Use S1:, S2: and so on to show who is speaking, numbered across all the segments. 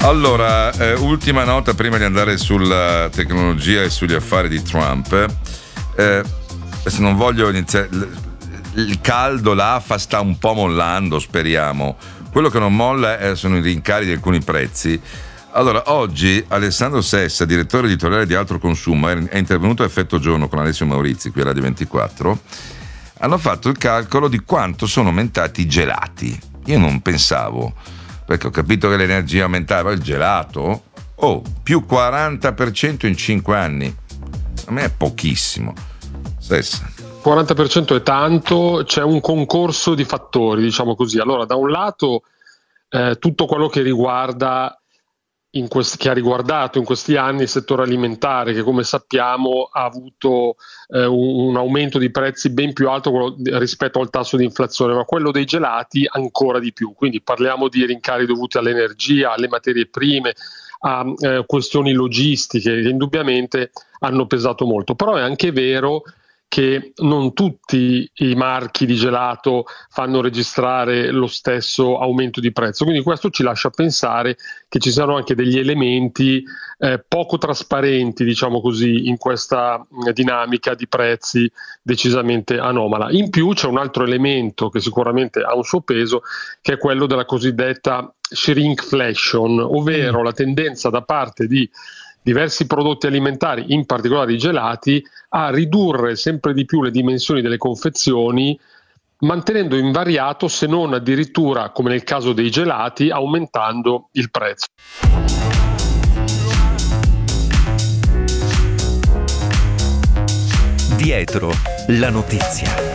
S1: Allora, ultima nota prima di andare sulla tecnologia e sugli affari di Trump. Se non voglio iniziare, il caldo, l'afa sta un po' mollando, speriamo. Quello che non molla sono i rincari di alcuni prezzi. Allora, oggi Alessandro Sessa, direttore editoriale di Altro Consumo, è intervenuto a Effetto Giorno con Alessio Maurizi qui a Radio 24. Hanno fatto il calcolo di quanto sono aumentati i gelati. Io non pensavo, perché ho capito che l'energia aumentava, il gelato, più 40% in 5 anni. A me è pochissimo. Sessa.
S2: 40% è tanto, c'è un concorso di fattori, diciamo così. Allora, da un lato, tutto quello che riguarda che ha riguardato in questi anni il settore alimentare, che come sappiamo ha avuto un aumento di prezzi ben più alto rispetto al tasso di inflazione, ma quello dei gelati ancora di più. Quindi parliamo di rincari dovuti all'energia, alle materie prime, a questioni logistiche che indubbiamente hanno pesato molto. Però è anche vero che non tutti i marchi di gelato fanno registrare lo stesso aumento di prezzo, quindi questo ci lascia pensare che ci siano anche degli elementi poco trasparenti, diciamo così, in questa dinamica di prezzi decisamente anomala. In più c'è un altro elemento che sicuramente ha un suo peso, che è quello della cosiddetta shrinkflation, ovvero la tendenza da parte di diversi prodotti alimentari, in particolare i gelati, a ridurre sempre di più le dimensioni delle confezioni, mantenendo invariato, se non addirittura, come nel caso dei gelati, aumentando il prezzo.
S3: Dietro la notizia.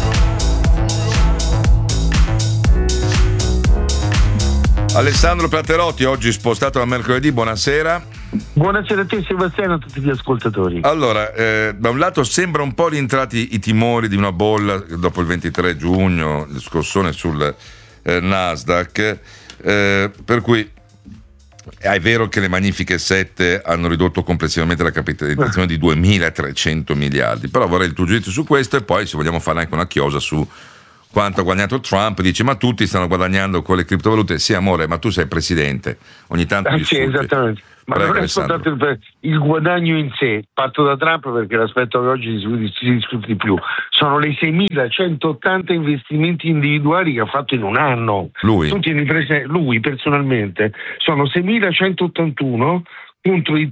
S1: Alessandro Platterotti, oggi spostato a mercoledì, buonasera.
S4: Buonasera a te Sebastiano e a tutti gli ascoltatori.
S1: Allora, da un lato sembra un po' rientrati i timori di una bolla dopo il 23 giugno, il scossone sul Nasdaq, per cui è vero che le Magnifiche 7 hanno ridotto complessivamente la capitalizzazione di 2.300 miliardi, però vorrei il tuo giudizio su questo e poi se vogliamo fare anche una chiosa su quanto ha guadagnato Trump. Dice ma tutti stanno guadagnando con le criptovalute. Sì amore, ma tu sei presidente, ogni tanto
S4: sì, esattamente. Ma prego, non è soltanto il guadagno in sé fatto da Trump, perché l'aspetto che oggi si discute di più sono le 6.180 investimenti individuali che ha fatto in un anno. Lui personalmente sono 6.181 contro i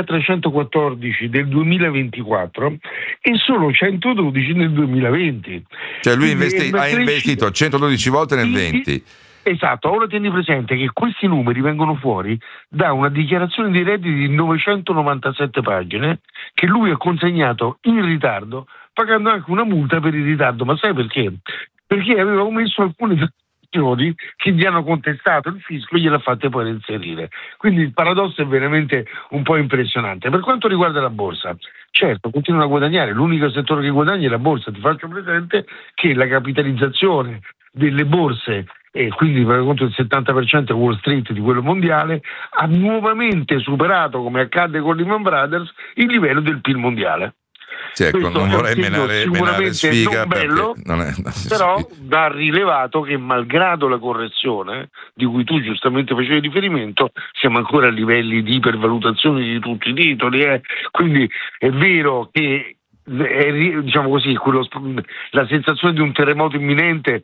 S4: 3.314 del 2024 e solo 112 nel 2020.
S1: Cioè lui ha investito 112 volte nel 20.
S4: Esatto, ora tieni presente che questi numeri vengono fuori da una dichiarazione di redditi di 997 pagine che lui ha consegnato in ritardo, pagando anche una multa per il ritardo. Ma sai perché? Perché aveva omesso alcune transazioni che gli hanno contestato il fisco e gliel'ha fatte poi reinserire. Quindi il paradosso è veramente un po' impressionante. Per quanto riguarda la borsa, certo, continuano a guadagnare, l'unico settore che guadagna è la borsa. Ti faccio presente che la capitalizzazione delle borse, e quindi per conto del 70% è Wall Street di quello mondiale, ha nuovamente superato, come accadde con Lehman Brothers, il livello del PIL mondiale.
S1: Sì, ecco, non vorrei menare sfiga,
S4: non bello, però va rilevato che malgrado la correzione di cui tu giustamente facevi riferimento, siamo ancora a livelli di ipervalutazione di tutti i titoli, quindi è vero che diciamo così, la sensazione di un terremoto imminente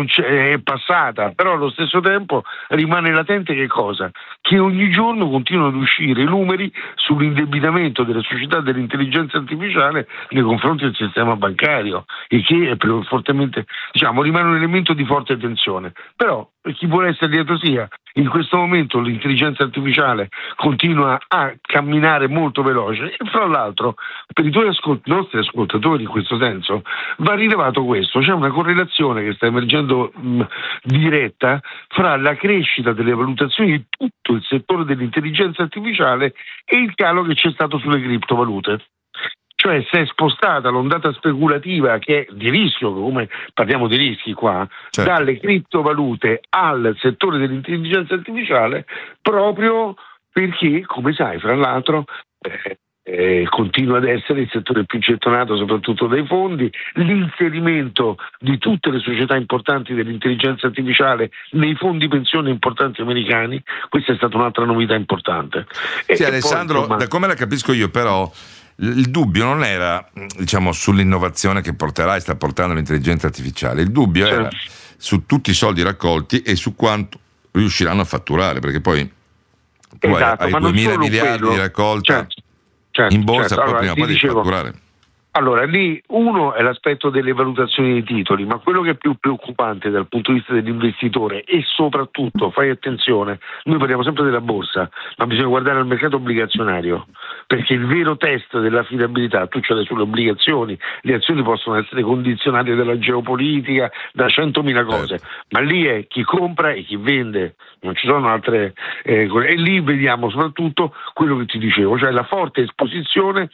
S4: è passata, però allo stesso tempo rimane latente che cosa? Che ogni giorno continuano ad uscire i numeri sull'indebitamento delle società dell'intelligenza artificiale nei confronti del sistema bancario, e che è fortemente, rimane un elemento di forte tensione. Però per chi vuole essere dietro sia, in questo momento l'intelligenza artificiale continua a camminare molto veloce, e fra l'altro per i tuoi nostri ascoltatori in questo senso va rilevato questo: c'è una correlazione che sta emergendo diretta fra la crescita delle valutazioni di tutto il settore dell'intelligenza artificiale e il calo che c'è stato sulle criptovalute. Cioè si è spostata l'ondata speculativa, che è di rischio, come parliamo di rischi qua, certo, dalle criptovalute al settore dell'intelligenza artificiale, proprio perché, come sai, fra l'altro, continua ad essere il settore più gettonato soprattutto dai fondi, l'inserimento di tutte le società importanti dell'intelligenza artificiale nei fondi pensione importanti americani, questa è stata un'altra novità importante.
S1: Sì, Alessandro, da come la capisco io però, il dubbio non era, diciamo, sull'innovazione che porterà e sta portando l'intelligenza artificiale, il dubbio era su tutti i soldi raccolti e su quanto riusciranno a fatturare, perché poi tu hai 2.000 miliardi di raccolta in borsa, poi
S4: allora,
S1: prima o poi devi fatturare.
S4: Allora, lì uno è l'aspetto delle valutazioni dei titoli, ma quello che è più preoccupante dal punto di vista dell'investitore, e soprattutto, fai attenzione, noi parliamo sempre della borsa, ma bisogna guardare al mercato obbligazionario, perché il vero test dell'affidabilità, tu ce l'hai sulle obbligazioni, le azioni possono essere condizionate dalla geopolitica, da 100.000 cose, ma lì è chi compra e chi vende, non ci sono altre e lì vediamo soprattutto quello che ti dicevo, cioè la forte esposizione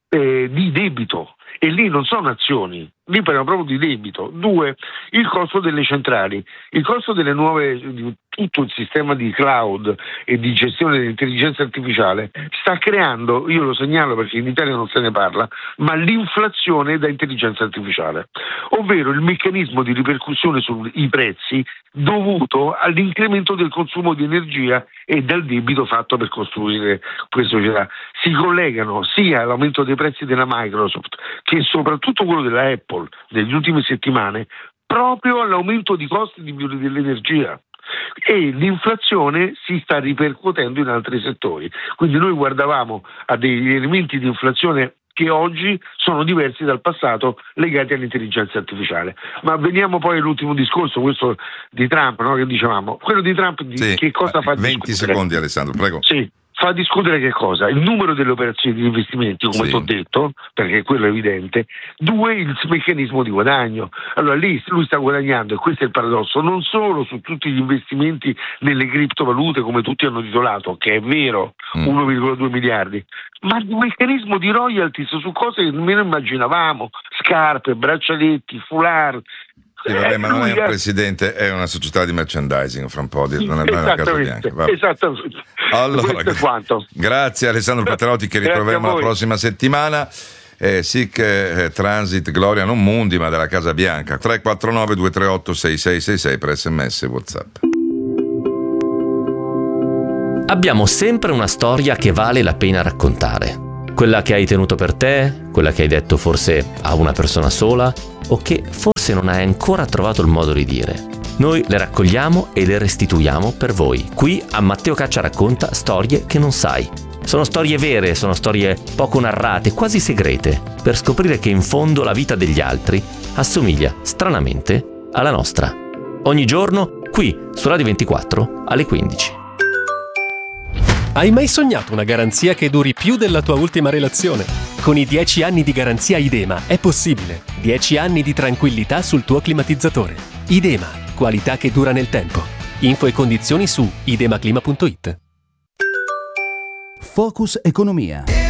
S4: di debito, e lì non sono azioni, lì parliamo proprio di debito. 2, il costo delle centrali, il costo delle nuove, di tutto il sistema di cloud e di gestione dell'intelligenza artificiale sta creando, io lo segnalo perché in Italia non se ne parla, ma l'inflazione da intelligenza artificiale, ovvero il meccanismo di ripercussione sui prezzi dovuto all'incremento del consumo di energia e dal debito fatto per costruire queste società. Si collegano sia all'aumento dei prezzi della Microsoft che soprattutto quello della Apple negli ultime settimane, proprio all'aumento di costi dell'energia. E l'inflazione si sta ripercuotendo in altri settori. Quindi noi guardavamo a degli elementi di inflazione che oggi sono diversi dal passato, legati all'intelligenza artificiale. Ma veniamo poi all'ultimo discorso, questo di Trump, no? Che dicevamo, quello di Trump, che cosa fa
S1: 20
S4: discutere?
S1: secondi Alessandro, prego.
S4: Sì. Fa discutere che cosa? Il numero delle operazioni di investimenti, come ti ho detto, perché quello è evidente. 2, il meccanismo di guadagno. Allora lì lui sta guadagnando, e questo è il paradosso, non solo su tutti gli investimenti nelle criptovalute, come tutti hanno titolato, che è vero, 1,2 miliardi, ma il meccanismo di royalties su cose che nemmeno immaginavamo, scarpe, braccialetti, foulard.
S1: Sì, vabbè, ma non è un presidente, è una società di merchandising, fra un po' non è una Casa Bianca.
S4: Esattamente.
S1: Allora,
S4: quanto.
S1: Grazie Alessandro Patterotti, che ritroveremo la prossima settimana. Sic Transit Gloria non Mundi, ma della Casa Bianca. 349 238 6666 per SMS e WhatsApp.
S3: Abbiamo sempre una storia che vale la pena raccontare. Quella che hai tenuto per te, quella che hai detto forse a una persona sola, o che forse non hai ancora trovato il modo di dire. Noi le raccogliamo e le restituiamo per voi. Qui a Matteo Caccia racconta storie che non sai. Sono storie vere, sono storie poco narrate, quasi segrete, per scoprire che in fondo la vita degli altri assomiglia stranamente alla nostra. Ogni giorno, qui su Radio 24 alle 15.
S5: Hai mai sognato una garanzia che duri più della tua ultima relazione? Con i 10 anni di garanzia Idema è possibile. 10 anni di tranquillità sul tuo climatizzatore. Idema, qualità che dura nel tempo. Info e condizioni su idemaclima.it.
S6: Focus Economia.